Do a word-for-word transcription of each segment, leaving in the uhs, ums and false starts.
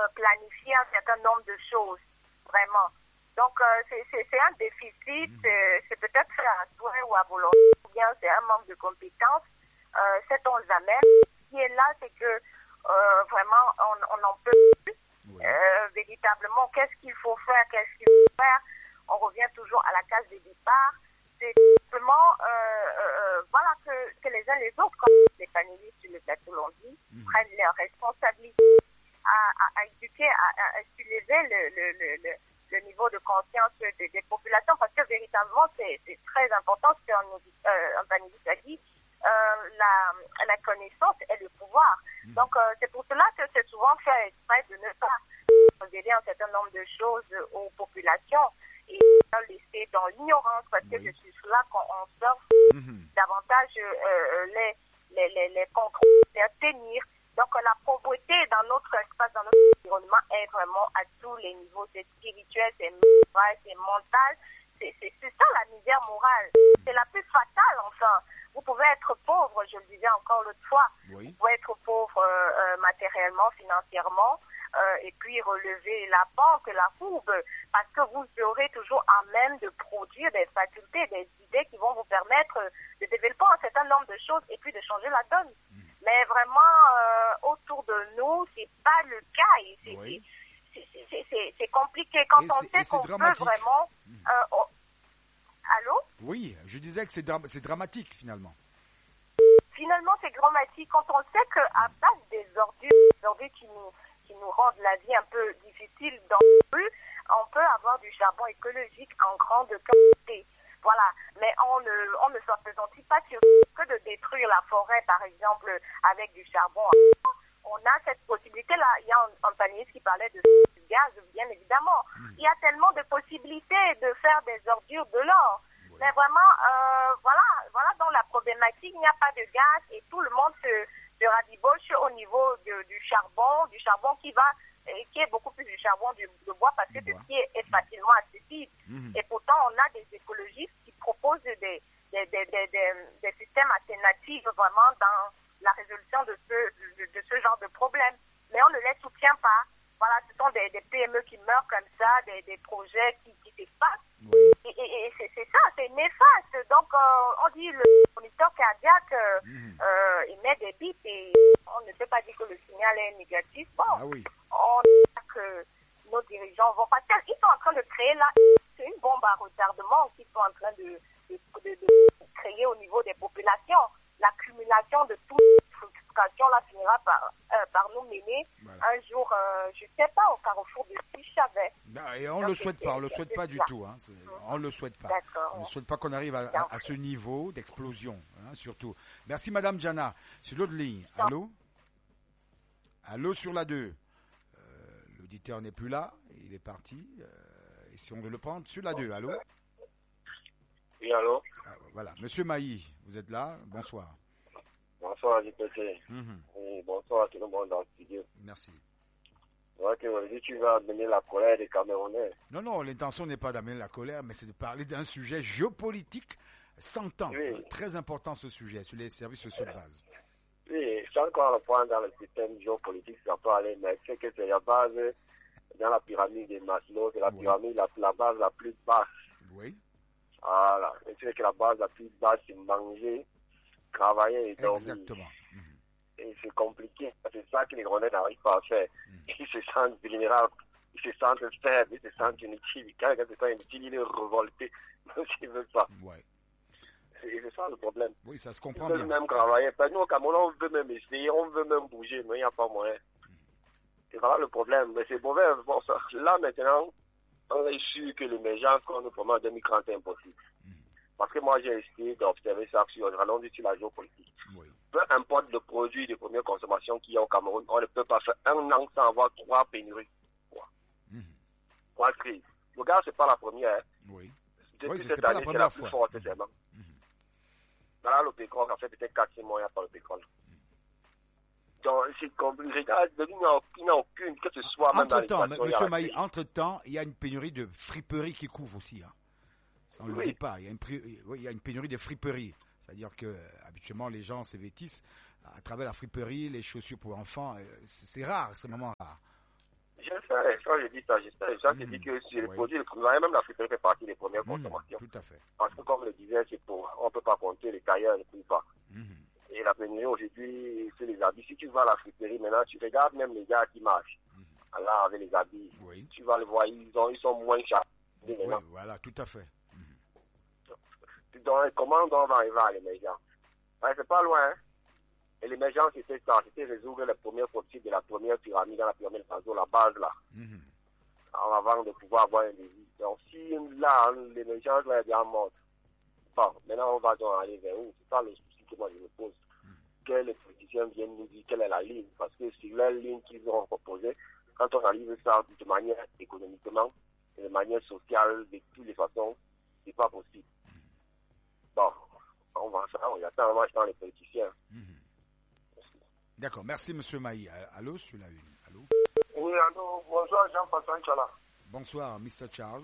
euh, planifier un certain nombre de choses, vraiment. Donc, euh, c'est, c'est, c'est un déficit, mmh. c'est, c'est peut-être fait à souhait ou à volonté, ou bien c'est un manque de compétences, euh, sait-on jamais. Ce qui est là, c'est que euh, vraiment, on n'en peut plus. Oui. Euh, véritablement, qu'est-ce qu'il faut faire, qu'est-ce qu'il faut faire, on revient toujours à la case de départ. C'est simplement, euh, euh, voilà, que, que les uns les autres, comme les panélistes sur le plateau l'ont dit, mmh. prennent leurs responsabilités à, à, à éduquer, à, à, à soulever le, le, le, le, le niveau de conscience des, des populations, parce que véritablement, c'est, c'est très important, ce qu'un euh, un panéliste a dit, euh, la, la connaissance et le pouvoir. Mmh. Donc, euh, c'est pour cela que c'est souvent fait exprès de ne pas révéler un certain nombre de choses aux populations et laisser dans l'ignorance, parce oui. que je suis là quand on sort mmh. davantage euh, les, les, les, les contrôles, les tenir. Donc, la pauvreté dans notre espace, dans notre environnement est vraiment à tous les niveaux. C'est spirituel, c'est moral, c'est mental. C'est, c'est, c'est ça la misère morale. C'est la plus fatale, enfin. Vous pouvez être pauvre, je le disais encore l'autre fois. Oui. Vous pouvez être pauvre euh, euh, matériellement, financièrement, euh, et puis relever la banque, la fourbe, parce que vous serez toujours à même de produire des facultés, des idées qui vont vous permettre de développer un certain nombre de choses et puis de changer la donne. Mmh. Mais vraiment, euh, autour de nous, c'est pas le cas. Et c'est, oui. c'est, c'est, c'est, c'est, c'est compliqué quand et on sait qu'on dramatique. peut vraiment... Mmh. Euh, oh, allô? Oui, je disais que c'est, dra- c'est dramatique, finalement. Finalement, c'est dramatique quand on sait qu'à base des ordures, des ordures qui nous, qui nous rendent la vie un peu difficile dans les rues, on peut avoir du charbon écologique en grande quantité. Voilà, mais on ne, on ne s'appesantit pas sur que de détruire la forêt, par exemple, avec du charbon. On a cette possibilité-là. Il y a un, un panéliste qui parlait de gaz, bien évidemment. Il y a tellement de possibilités de faire des ordures de l'or. Oui. Mais vraiment, euh, voilà, voilà dans la problématique, il n'y a pas de gaz et tout le monde se, se rabiboche au niveau de, du charbon, du charbon qui va, qui est beaucoup plus du charbon de, de bois parce que ce qui est, est facilement accessible. Mm-hmm. Et pourtant, on a des écologistes qui proposent des, des, des, des, des, des systèmes alternatifs vraiment dans la résolution de ce, de, de ce genre de problème. Mais on ne les soutient pas. Voilà, ce sont des, des P M E qui meurent comme ça, des, des projets qui, qui s'effacent. Oui. Et, et, et c'est, c'est ça, c'est néfaste. Donc, euh, on dit le moniteur cardiaque euh, mmh. euh, émet des bits et on ne peut pas dire que le signal est négatif. Bon, ah oui. on sait que nos dirigeants vont pas. Ils sont en train de créer là, c'est une bombe à retardement qu'ils sont en train de, de, de, de créer au niveau des populations. L'accumulation de toutes les frustrations là finira par, euh, par nous mener voilà. un jour, euh, je sais pas, au carrefour de Tichavais. Et on ne le souhaite pas, on le souhaite pas du tout. Hein. C'est, on ne le souhaite pas. D'accord. On ne souhaite pas qu'on arrive à, à, à ce niveau d'explosion, hein, surtout. Merci Madame Diana. Sur l'autre ligne, allô? Allô sur la deux. Euh, l'auditeur n'est plus là, il est parti. Euh, essayons de le prendre sur la deux, allô? Oui, allô? Ah, voilà, Monsieur Mailly, vous êtes là, bonsoir. Bonsoir, J P T. Mm-hmm. Oui, bonsoir à tout le monde dans le studio. Merci. Ouais, que aujourd'hui, tu vas amener la colère des Camerounais. Non, non, l'intention n'est pas d'amener la colère, mais c'est de parler d'un sujet géopolitique sentant. Oui. Euh, très important ce sujet, sur les services sociaux de base. Oui, sans encore le point dans le système géopolitique, ça peut aller, mais c'est que c'est la base, dans la pyramide des Maslow, c'est la oui. pyramide, la, la base la plus basse. Oui. Voilà, et c'est que la base la plus basse, c'est manger, travailler et dormir. Exactement. Mmh. Et c'est compliqué. C'est ça que les Rwandais n'arrivent pas à faire. Mmh. Ils se sentent vulnérables, ils se sentent faibles, ils se sentent inutiles. Quand quelqu'un se sent inutile, il est révolté. Donc, ils ne veulent pas. Ouais. C'est, c'est ça le problème. Oui, ça se comprend ils bien. Ils veulent même travailler. Parce que nous, au Cameroun, on veut même essayer, on veut même bouger, mais il n'y a pas moyen. Mmh. C'est voilà le problème. Mais c'est mauvais. Bon, ça, là, maintenant, on est sûr que l'émergence qu'on nous promet en deux mille trente est impossible. Mmh. Parce que moi, j'ai essayé d'observer ça sur, allons dire, sur la géopolitique. Oui. Peu importe le produit de première consommation qu'il y a au Cameroun, on ne peut pas faire un an sans avoir trois pénuries. Quoi. Mmh. Trois crises. Le gars, c'est pas la première. Hein. Oui. Depuis oui, cette c'est, c'est année, pas la c'est la plus fois. forte, Mmh. c'est mmh. Là, le pétrole, ça fait peut-être quatre six mois, il n'y a pas de pétrole. Mmh. Donc, c'est compliqué. Il n'y a aucune, aucune, que ce soit même entre temps, Monsieur Mailly, entre-temps, il y a une pénurie de friperies qui couvre aussi. Hein. Ça, on ne oui. le dit pas. Il y a une, oui, il y a une pénurie de friperies. C'est-à-dire que euh, habituellement, les gens se vêtissent à travers la friperie, les chaussures pour enfants. Euh, c'est, c'est rare, c'est vraiment rare. Je sais, quand je dis ça, je sais. Je mmh. dis que sur les oui. produits, même la friperie fait partie des premières mmh. consommations. Tout à fait. Parce que comme le disait, c'est pour, on ne peut pas compter, les tailleurs ne coulent pas. Mmh. Et la pénurie aujourd'hui, c'est les habits. Si tu vas à la friperie maintenant, tu regardes même les gars qui marchent. Mmh. Là, avec les habits, oui. tu vas le voir, ils, ont, ils sont moins chers. Oui, voilà, tout à fait. Mmh. Donc, comment on va arriver à l'émergence? Ouais, c'est pas loin, hein? Et l'émergence, c'était ça, c'était résoudre les premières politiques de la première pyramide dans la pyramide de la base là. Mm-hmm. Avant de pouvoir avoir un désir. Donc si là, l'émergence là est bien morte, bon, maintenant on va donc aller vers où? C'est ça le souci que moi je me pose. Mm-hmm. Que les politiciens viennent nous dire quelle est la ligne, parce que sur la ligne qu'ils ont proposée, quand on arrive ça de manière économiquement, et de manière sociale, de toutes les façons, c'est pas possible. Mm-hmm. Bon, on va ça, on attend, on va dans les politiciens. Mm-hmm. D'accord, merci M. Maï. Allô, sur la une. Allô? Oui, allô, bonsoir Jean-Pascal Chala. Bonsoir, mister Charles.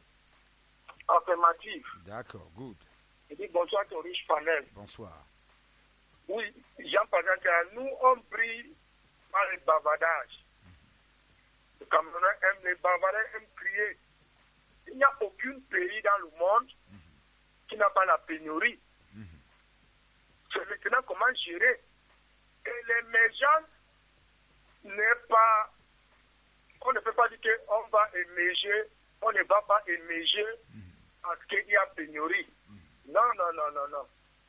Affirmatif. D'accord, good. Je dis bonsoir ton riche panel. Bonsoir. Oui, Jean-Pascal Chala, nous on prie par les bavardages. Mm-hmm. Les Camerounais aiment, les Bavarais aiment crier. Il n'y a aucun pays dans le monde mm-hmm. qui n'a pas la pénurie. Mm-hmm. C'est maintenant comment gérer. Et l'émergence n'est pas, on ne peut pas dire qu'on va émerger, on ne va pas émerger mmh. parce qu'il y a pénurie. Mmh. Non, non, non, non, non.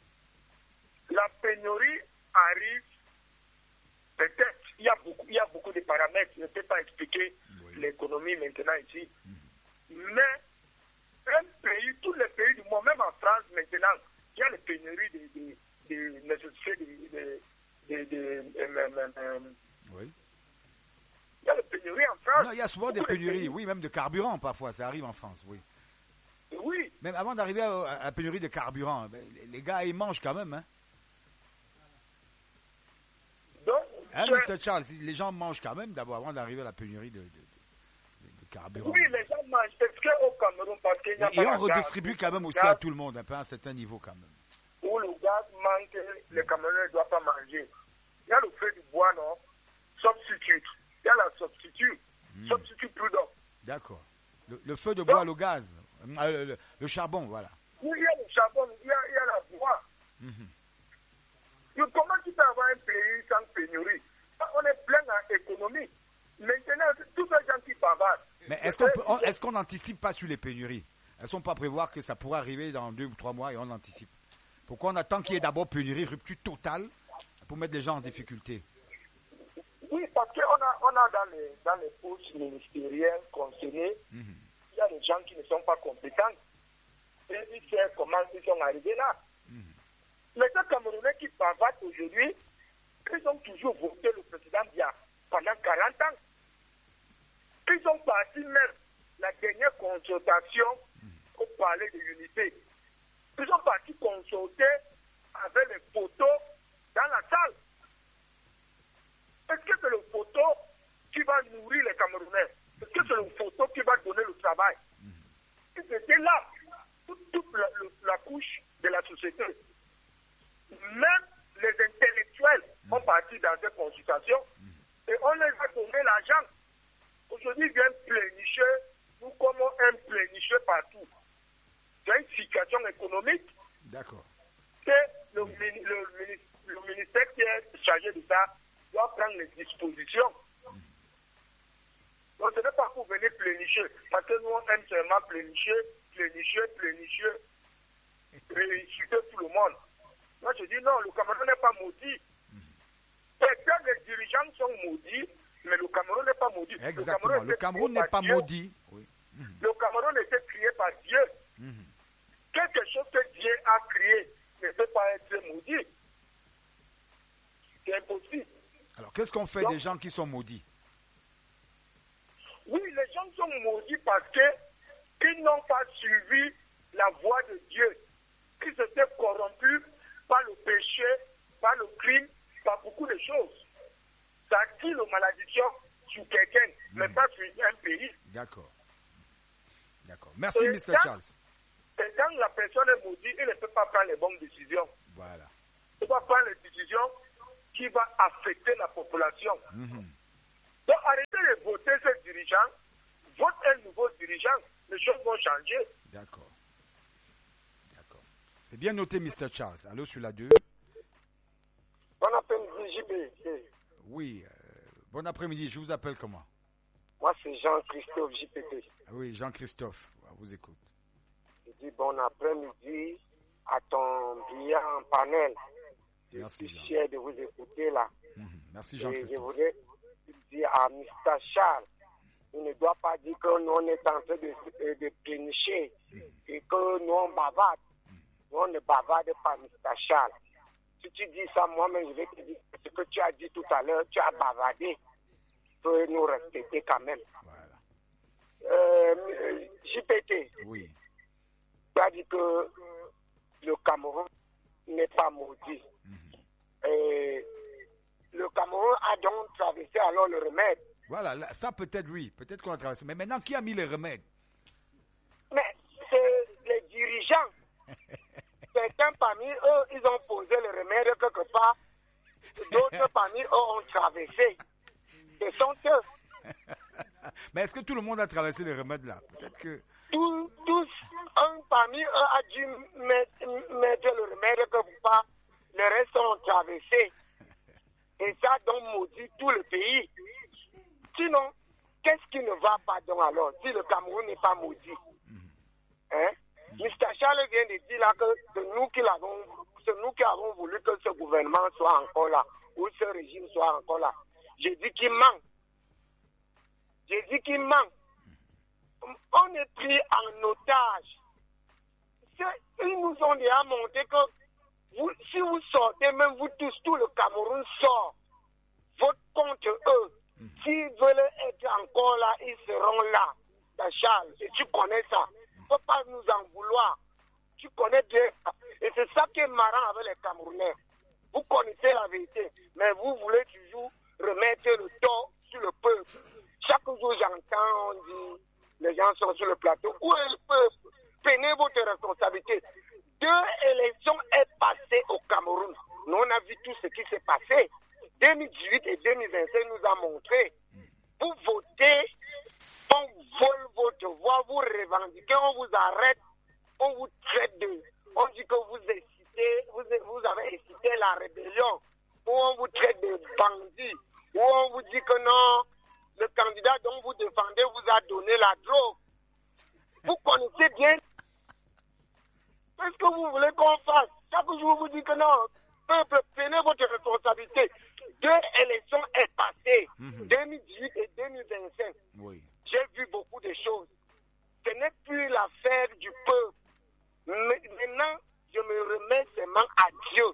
La pénurie arrive, peut-être, il y a beaucoup, il y a beaucoup de paramètres, je ne peux pas expliquer oui. l'économie maintenant ici. Mmh. Mais un pays, tous les pays du monde, même en France maintenant, il y a les pénuries de, de, de nécessités de, de De, de, euh, euh, euh, oui. Il y a des pénuries en France. Non, il y a souvent des pénuries, oui, même de carburant parfois, ça arrive en France, oui. Oui. Même avant d'arriver à, à la pénurie de carburant, ben, les, les gars, ils mangent quand même, hein. Donc, hein, mister Charles, les gens mangent quand même d'abord avant d'arriver à la pénurie de, de, de, de carburant. Oui, les gens mangent. Est-ce qu'au Cameroun, parce qu'il y a Et, et on redistribue quand même aussi à tout le monde, un peu à un certain niveau quand même. Où le gaz manque, les Camerounais ne doivent pas manger. Il y a le feu du bois, non? Substitut. Il y a la substitut. Mmh. Substitut prudent. D'accord. Le, le feu de bois, donc, le gaz, euh, le, le, le charbon, voilà. Oui, il y a le charbon, il y a, il y a la bois. Mmh. Donc, comment tu peux avoir un pays sans pénurie? On est plein en économie. Maintenant, tous ces gens qui bavardent. Mais est-ce qu'on peut, on, est-ce qu'on n'anticipe pas sur les pénuries? Est-ce qu'on peut pas prévoir que ça pourrait arriver dans deux ou trois mois et on anticipe? Pourquoi on attend qu'il y ait d'abord pénurie, rupture totale, pour mettre les gens en difficulté? Oui, parce qu'on a, on a dans les, dans les postes ministériels concernés, mm-hmm. il y a des gens qui ne sont pas compétents. Et ils savent comment ils sont arrivés là. Mm-hmm. Les gens camerounais qui bavardent aujourd'hui, ils ont toujours voté le président Biya pendant quarante ans. Ils sont partis même la dernière consultation mm-hmm. au palais de l'unité. Ils sont partis consulter avec les photos dans la salle. Est-ce que c'est le photo qui va nourrir les Camerounais? Est-ce que c'est le photo qui va donner le travail? Ils étaient là, toute, toute la, la couche de la société. Même les intellectuels ont parti dans cette consultation et on les a donné l'argent. Aujourd'hui, ils viennent plénicher, nous comme on aime plénicher partout. C'est une situation économique. D'accord. Que le, le, le ministère qui est chargé de ça doit prendre les dispositions. Mmh. Donc ce n'est pas pour venir plénicher, parce que nous on aime seulement plénicher, plénicher, plénicher, et insulter tout le monde. Moi je dis non, le Cameroun n'est pas maudit. Mmh. Peut-être les dirigeants sont maudits, mais le Cameroun n'est pas maudit. Exactement, le Cameroun n'est pas maudit. Oui. Mmh. Le Cameroun était créé par Dieu. Mmh. Quelque chose que Dieu a créé ne peut pas être maudit. C'est impossible. Alors, qu'est-ce qu'on fait Donc, des gens qui sont maudits? Oui, les gens sont maudits parce qu'ils n'ont pas suivi la voie de Dieu. Ils étaient corrompus par le péché, par le crime, par beaucoup de choses. Ça attire la malédiction sur quelqu'un, mmh. mais pas sur un pays. D'accord. D'accord. Merci, Et mister Charles. Et quand la personne est maudite, il ne peut pas prendre les bonnes décisions. Voilà. Il ne peut pas prendre les décisions qui vont affecter la population. Mm-hmm. Donc arrêtez de voter ces dirigeant, vote un nouveau dirigeant, les choses vont changer. D'accord. D'accord. C'est bien noté, mister Charles. Allô, sur la deux. Bon après-midi, J B. Oui, euh, bon après-midi. Je vous appelle comment? Moi, c'est Jean-Christophe J P T. Oui, Jean-Christophe. On vous écoute. Je dis bon après-midi à ton brillant panel. Merci, je suis Jean. fier de vous écouter là. Mmh. Merci, Et Jean-Christophe. je voudrais dire à mister Charles, il ne doit pas dire que nous on est en train de, de plénicher mmh. et que nous on bavarde. Mmh. Nous on ne bavarde pas, mister Charles. Si tu dis ça, moi-même je vais te dire ce que tu as dit tout à l'heure, tu as bavardé. Tu peux nous respecter quand même. Voilà. Euh, J P T. Oui. Tu as dit que le Cameroun n'est pas maudit. Mmh. Et le Cameroun a donc traversé alors le remède. Voilà, là, ça peut-être oui, peut-être qu'on a traversé. Mais maintenant, qui a mis les remèdes? Mais c'est les dirigeants. Certains parmi eux, ils ont posé le remède quelque part. D'autres parmi eux ont traversé. Ce sont eux. Mais est-ce que tout le monde a traversé les remèdes là? Peut-être que... Tous, tous, un parmi eux a dû mettre, mettre le remède quelque part. Les restes ont traversé. Et ça donc maudit tout le pays. Sinon, qu'est-ce qui ne va pas donc alors, si le Cameroun n'est pas maudit? Hein? mister Charles vient de dire là que c'est nous qui l'avons, c'est nous qui avons voulu que ce gouvernement soit encore là, ou ce régime soit encore là. J'ai dit qu'il manque. J'ai dit qu'il manque. On est pris en otage. Ils nous ont déjà montré que vous, si vous sortez, même vous tous, tout le Cameroun sort, vote contre eux. Mmh. S'ils veulent être encore là, ils seront là. Charles, et tu connais ça. Il ne faut pas nous en vouloir. Tu connais bien ça. Et c'est ça qui est marrant avec les Camerounais. Vous connaissez la vérité, mais vous voulez toujours remettre le tort sur le peuple. Chaque jour, j'entends, on dit, les gens sont sur le plateau. Où est le peuple? Prenez votre responsabilité. Deux élections est passées au Cameroun. Nous, on a vu tout ce qui s'est passé. deux mille dix-huit et deux mille vingt-cinq nous a montré. Vous votez, on vole votre voix, vous revendiquez, on vous arrête, on vous traite de... On dit que vous excitez, vous, vous avez excité la rébellion, ou on vous traite de bandits, ou on vous dit que non, le candidat dont vous défendez vous a donné la drogue. Vous connaissez bien. Qu'est-ce que vous voulez qu'on fasse? Chaque jour, vous dites que non, peuple, prenez votre responsabilité. Deux élections est passées, mmh. deux mille dix-huit et deux mille vingt-cinq. Oui. J'ai vu beaucoup de choses. Ce n'est plus l'affaire du peuple. Maintenant, je me remets seulement à Dieu.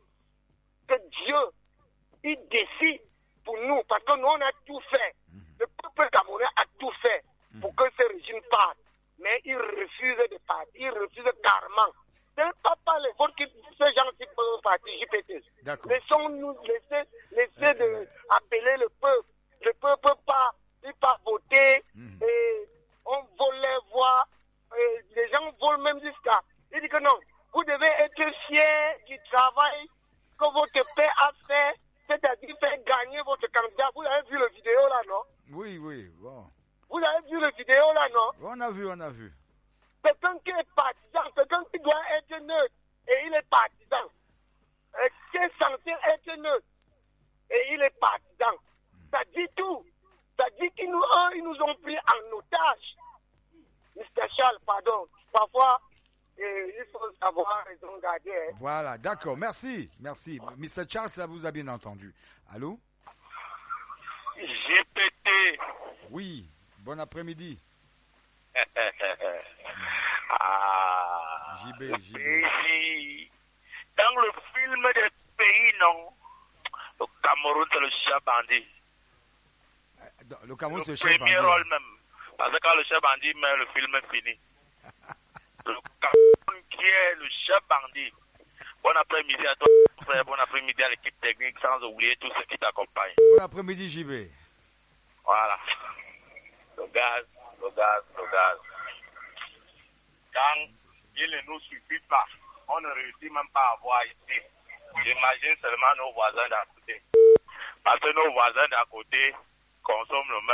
Que Dieu, il décide pour nous, parce que nous, on a tout fait. Mmh. Le peuple camerounais a tout fait pour mmh. que ce régime parte. Mais il refuse de partir, il refuse carrément. Ce n'est pas par les votes que ces gens qui peuvent partir, J P T. Laissons-nous laisser, laisser euh, de appeler le peuple. Le peuple ne peut pas, il pas voter, mmh. et on vole les voix, et les gens volent même jusqu'à. Il dit que non, vous devez être fiers du travail que votre père a fait, c'est-à-dire faire gagner votre candidat. Vous avez vu la vidéo là, non? Oui, oui, bon. Vous avez vu la vidéo là, non? On a vu, on a vu. Quelqu'un qui est partisan, quelqu'un qui doit être neutre, et il est partisan. Et qui est censé être neutre, et il est partisan. Ça dit tout. Ça dit qu'ils nous, eux, ils nous ont pris en otage. mister Charles, pardon. Parfois, euh, il faut savoir raison garder. Hein. Voilà, d'accord. Merci, merci. mister Charles, ça vous a bien entendu. Allô? G P T. Oui, bon après-midi. ah, J B, J B. Pays, dans le film des pays, non. Le Cameroun, c'est le chef bandit. Le Cameroun, c'est le chef bandit. Le premier rôle même. Parce que quand le chef bandit meurt, le film est fini. Le Cameroun qui est le chef bandit. Bon après-midi à toi, frère. Bon après-midi à l'équipe technique, sans oublier tous ceux qui t'accompagnent. Bon après-midi, J B. Voilà. Le gaz, le gaz, le gaz. Quand il ne nous suffit pas, on ne réussit même pas à voir ici. J'imagine seulement nos voisins d'à côté. Parce que nos voisins d'à côté consomment le même